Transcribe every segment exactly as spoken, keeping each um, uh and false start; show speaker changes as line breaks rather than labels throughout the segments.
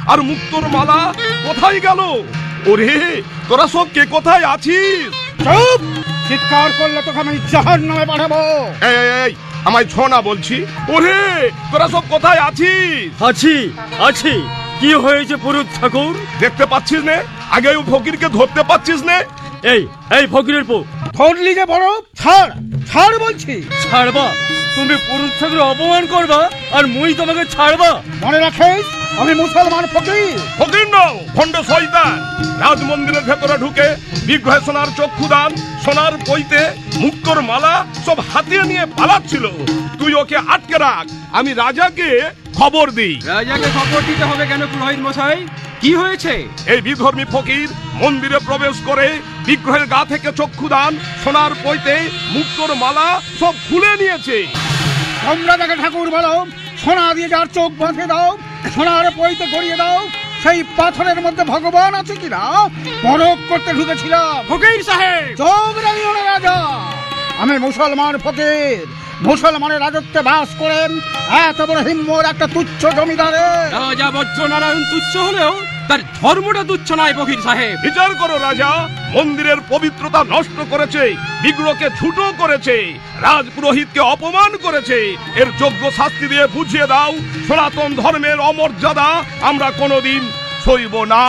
আর মুক্তোর মালা কোথায় গেল? ওরে তোরা সব কে কোথায় আছিস?
চুপ! চিৎকার করলে তোকে আমি জাহান্নামে পাঠাবো।
এই এই এই আমায় ছোনা বলছি। ওরে তোরা সব কোথায় আছিস?
আছি আছি কি হয়েছে পুরুত ঠাকুর?
দেখতে পাচ্ছিস না? আগে ওই ফকিরকে ধরতে পাচ্ছিস না?
এই এই ফকিরের পো,
ধরলি যে বড়, ছাড় ছাড় বলছি।
ছাড়বা? তুমি পুরুত ঠাকুর অপমান করবা আর মুই তোমাকে ছাড়বা?
মনে রাখিস আমি মুসলমান ফকির।
ফকির নও, ভণ্ড শয়তান। রাজ মন্দিরের ভেতরে ঢুকে বিগ্রহে সোনার চক্ষুদান, সোনার পইতে, মুক্তোর মালা সব হাতিয়ে নিয়ে পালাচ্ছিল। তুই ওকে আটকে রাখ, আমি রাজাকে খবর দিই।
রাজাকে খবর দিতে হবে কেন পুরোহিত মশাই? কি হয়েছে?
এই বিধর্মী ফকির মন্দিরে প্রবেশ করে বিগ্রহের গা থেকে চক্ষুদান, সোনার পইতে, মুক্তোর মালা সব খুলে নিয়েছে।
তোমরা দেখে ঠাকুর বলো, সোনা দিয়ে যার চোখ বাঁধে দাও, সোনার পইতে গড়িয়ে দাও, সেই পাথরের মধ্যে ভগবান আছে কিনা পরখ করতে ঢুকেছিলাম।
ফকির সাহেব!
চোখ রাঙিও না রাজা, আমি মুসলমান ফকির, মুসলমানের রাজত্বে বাস করেন এত বড় হিম্মর একটা তুচ্ছ জমিদারে।
রাজা বজ্রনারায়ণ তুচ্ছ হলেও তার ধর্মটা তুচ্ছ নয় ফকির সাহেব।
বিচার করো রাজা, মন্দিরের পবিত্রতা নষ্ট করেছে, বিগ্রহকে ছোটো করেছে, রাজ পুরোহিতকে অপমান করেছে। এর যোগ্য শাস্তি দিয়ে বুঝিয়ে দাও, সনাতন ধর্মের অমর্যাদা আমরা কোনোদিন সইব না।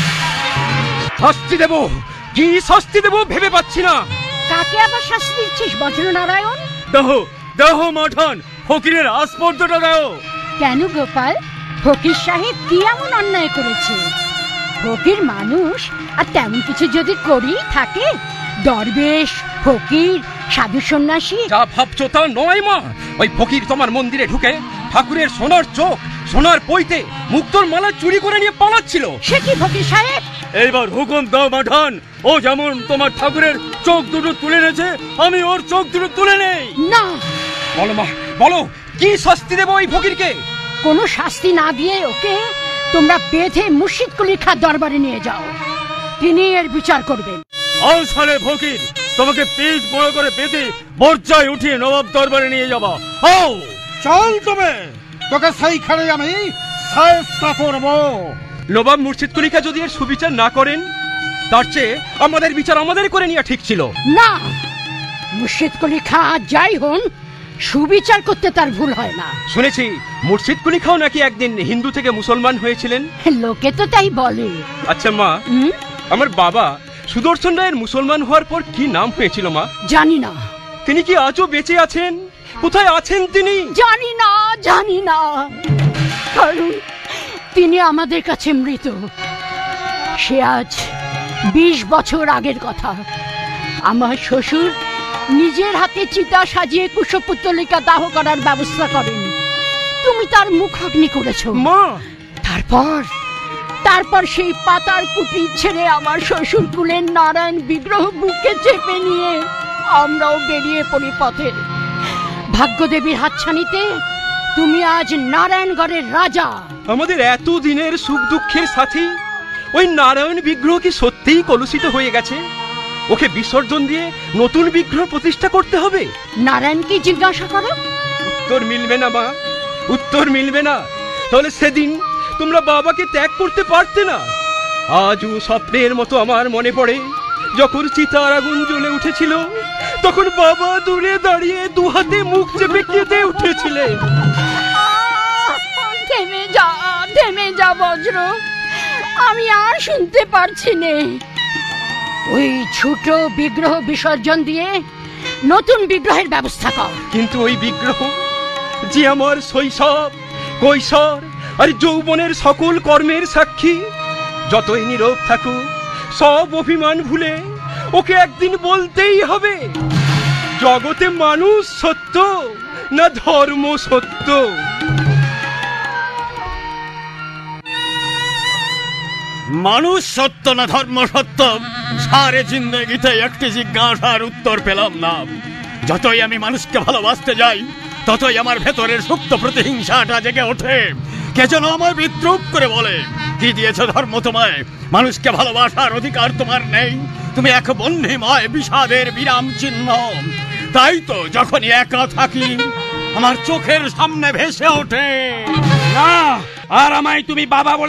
শাস্তি দেব? কি শাস্তি দেব ভেবে পাচ্ছি না।
কাকে আবার শাস্তি দিচ্ছিস বজ্রনারায়ণ?
দেহ দেহ মাঠান, ফকিরের আসপর্দটা দাও।
কেন গোপাল, ফকির সাহেব কি এমন অন্যায় করেছে? ফকির মানুষ, আর তেমন কিছু যদি করি থাকে, দরবেশ, ফকির, সাধু সন্ন্যাসী।
যা ভাবছো তা নয় মা। ওই ফকির তোমার মন্দিরে ঢুকে ঠাকুরের সোনার চোখ, সোনার পইতে, মুক্তোর মালা চুরি করে নিয়ে পালাচ্ছিল।
সে কি ফকির সাহেব?
এইবার হুকুম দাও মাঠান, ও যেমন তোমার ঠাকুরের চোখ দুটো তুলে নেছে, আমি ওর চোখ দুটো তুলে নেই।
না,
বলো মা, বলো কি শাস্তি দেব ওই ফকিরকে?
কোনো শাস্তি না দিয়ে ওকে তোমরা বেঁধে মুর্শিদ কুলির খাঁ দরবারে নিয়ে যাও, তিনি এর বিচার করবেন।
আও সালে ফকির, তোমাকে পিঠ বড় করে বেঁধে বর্জায় উঠিয়ে নবাব দরবারে নিয়ে যাবা। আও
চল তুমি, তোকে সেইখানে আমি শায়েস্তা করব।
নবাব মুর্শিদ কুলিকা যদি এর সুবিচার না করেন, তার চেয়ে আমাদের বিচার আমাদের করে নেওয়া ঠিক ছিল।
না, মুর্শিদ কুলি খাঁ যাই হন, সুবিচার করতে তার ভুল হয় না।
শুনেছি মুর্শিদ কুলি খাও নাকি একদিন হিন্দু থেকে মুসলমান হয়েছিলেন।
লোকে তো তাই বলে।
আচ্ছা মা,
হুম?
আমার বাবা সুদর্শন রায়ের মুসলমান হওয়ার পর কি নাম হয়েছিল মা?
জানি না।
তিনি কি আজও বেঁচে আছেন? কোথায় আছেন তিনি?
জানি না, জানি না, কারণ তিনি আমাদের কাছে মৃত। সে আজ বিশ বছর আগের কথা। আমার শ্বশুর নিজের হাতে চিতা সাজিয়ে কুশপুত্তলিকা দাহ করার ব্যবস্থা করেন। তুমি তার মুখাগ্নি করেছ
মা।
তারপর তারপর সেই পাতার কুটি ছেড়ে আমার শ্বশুর কুলের নারায়ণ বিগ্রহ বুকে চেপে নিয়ে আমরাও বেরিয়ে পড়ি পথে। ভাগ্যদেবীর হাতছানিতে তুমি আজ নারায়ণগড়ের রাজা।
আমাদের এত দিনের সুখ দুঃখের সাথী ওই নারায়ণ বিগ্রহ কি সত্যিই কলুষিত হয়ে গেছে? ওকে বিসর্জন দিয়ে নতুন বিগ্রহ প্রতিষ্ঠা করতে হবে।
নারায়ণকে জিজ্ঞাসা করো।
উত্তর মিলবে না মা, উত্তর মিলবে না। তাহলে সেদিন তোমরা বাবাকে ত্যাগ করতে পারতে না। আজও স্বপ্নের মতো আমার মনে পড়ে, যখন চিতার আগুন জ্বলে উঠেছিল, তখন বাবা দূরে দাঁড়িয়ে দু হাতে মুখ চেপে কেঁদে উঠেছিলেন।
থেমে যা, থেমে যা বজ্র, আমি আর শুনতে পারছি নে। ওই ছোট বিগ্রহ বিসর্জন দিয়ে নতুন বিগ্রহের ব্যবস্থা কর।
কিন্তু ওই বিগ্রহ যে আমার শৈশব, কৈশোর আর যৌবনের সকল কর্মের সাক্ষী, যতই নীরব থাকুক সব অভিমান ভুলে ওকে একদিন বলতেই হবে, জগতে মানুষ সত্য না ধর্ম সত্য।
মানুষ সত্য না ধর্ম সত্য, সারে জিন্দেগিতে একটি জিজ্ঞাসার উত্তর পেলাম না। যতই আমি মানুষকে ভালোবাসতে যাই, ততই আমার ভেতরের সুপ্ত প্রতিহিংসাটা জেগে ওঠে। কে যেন আমার বিদ্রুপ করে বলে, কি দিয়েছে ধর্ম তোমায়? মানুষকে ভালোবাসার অধিকার তোমার নেই, তুমি এক বন্যিময় বিষাদের বিরাম চিহ্ন। তাই তো যখনই একা থাকি আমার চোখের সামনে ভেসে ওঠে,
না, আর আমায় তুমি বাবা বলে